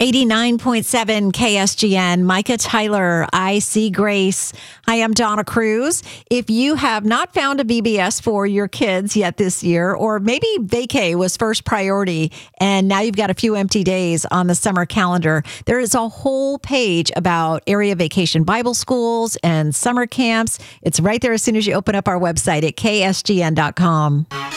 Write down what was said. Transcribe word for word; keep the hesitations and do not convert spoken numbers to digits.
eighty-nine point seven K S G N, Micah Tyler, I See Grace. Hi, I'm Donna Cruz. If you have not found a V B S for your kids yet this year, or maybe vacay was first priority and now you've got a few empty days on the summer calendar, there is a whole page about area vacation Bible schools and summer camps. It's right there as soon as you open up our website at K S G N dot com.